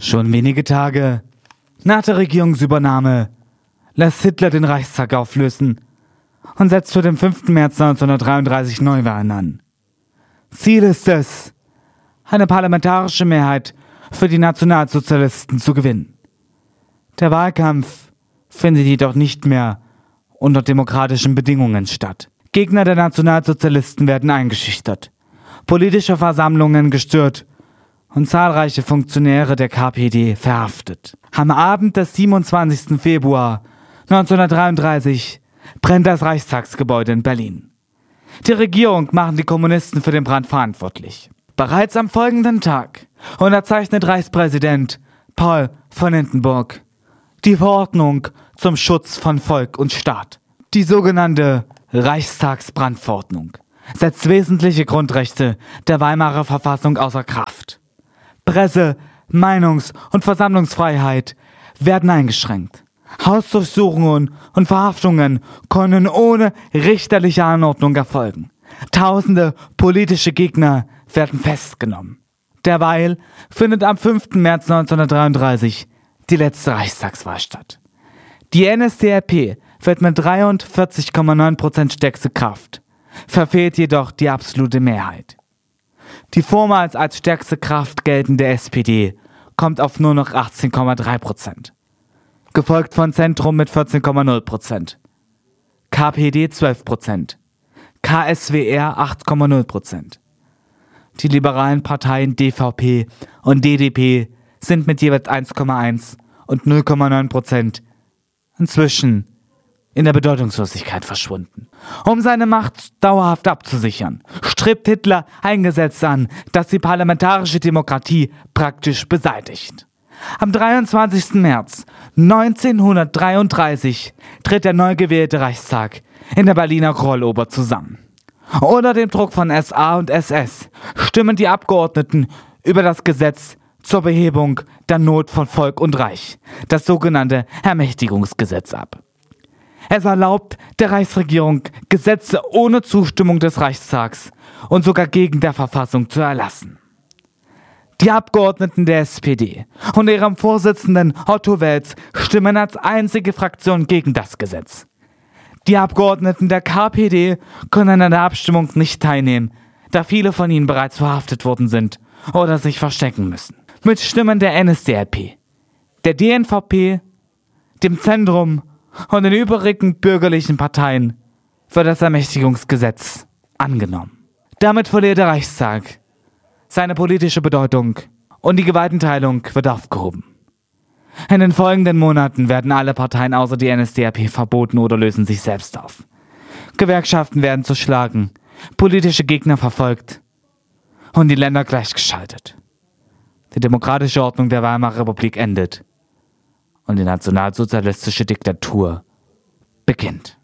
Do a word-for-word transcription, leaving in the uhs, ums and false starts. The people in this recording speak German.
Schon wenige Tage nach der Regierungsübernahme lässt Hitler den Reichstag auflösen und setzt für den fünften März neunzehnhundertdreiunddreißig Neuwahlen an. Ziel ist es, eine parlamentarische Mehrheit für die Nationalsozialisten zu gewinnen. Der Wahlkampf findet jedoch nicht mehr unter demokratischen Bedingungen statt. Gegner der Nationalsozialisten werden eingeschüchtert, politische Versammlungen gestört und zahlreiche Funktionäre der K P D verhaftet. Am Abend des siebenundzwanzigsten Februar neunzehnhundertdreiunddreißig brennt das Reichstagsgebäude in Berlin. Die Regierung machen die Kommunisten für den Brand verantwortlich. Bereits am folgenden Tag unterzeichnet Reichspräsident Paul von Hindenburg die Verordnung zum Schutz von Volk und Staat. Die sogenannte Reichstagsbrandverordnung setzt wesentliche Grundrechte der Weimarer Verfassung außer Kraft. Presse-, Meinungs- und Versammlungsfreiheit werden eingeschränkt. Hausdurchsuchungen und Verhaftungen können ohne richterliche Anordnung erfolgen. Tausende politische Gegner werden festgenommen. Derweil findet am fünften März neunzehnhundertdreiunddreißig die letzte Reichstagswahl statt. Die N S D A P wird mit dreiundvierzig Komma neun Prozent stärkste Kraft, verfehlt jedoch die absolute Mehrheit. Die vormals als stärkste Kraft geltende S P D kommt auf nur noch achtzehn Komma drei Prozent. Gefolgt von Zentrum mit vierzehn Komma null Prozent, K P D zwölf Prozent, K S W R acht Komma null Prozent. Die liberalen Parteien D V P und D D P sind mit jeweils eins Komma eins und null Komma neun Prozent inzwischen in der Bedeutungslosigkeit verschwunden. Um seine Macht dauerhaft abzusichern, strebt Hitler ein Gesetz an, das die parlamentarische Demokratie praktisch beseitigt. Am dreiundzwanzigsten März neunzehnhundertdreiunddreißig tritt der neu gewählte Reichstag in der Berliner Groll-Oper zusammen. Unter dem Druck von S A und S S stimmen die Abgeordneten über das Gesetz zur Behebung der Not von Volk und Reich, das sogenannte Ermächtigungsgesetz, ab. Es erlaubt der Reichsregierung, Gesetze ohne Zustimmung des Reichstags und sogar gegen der Verfassung zu erlassen. Die Abgeordneten der S P D und ihrem Vorsitzenden Otto Wels stimmen als einzige Fraktion gegen das Gesetz. Die Abgeordneten der K P D können an der Abstimmung nicht teilnehmen, da viele von ihnen bereits verhaftet worden sind oder sich verstecken müssen. Mit Stimmen der N S D A P, der D N V P, dem Zentrum und den übrigen bürgerlichen Parteien wird das Ermächtigungsgesetz angenommen. Damit verliert der Reichstag seine politische Bedeutung und die Gewaltenteilung wird aufgehoben. In den folgenden Monaten werden alle Parteien außer die N S D A P verboten oder lösen sich selbst auf. Gewerkschaften werden zerschlagen, politische Gegner verfolgt und die Länder gleichgeschaltet. Die demokratische Ordnung der Weimarer Republik endet und die nationalsozialistische Diktatur beginnt.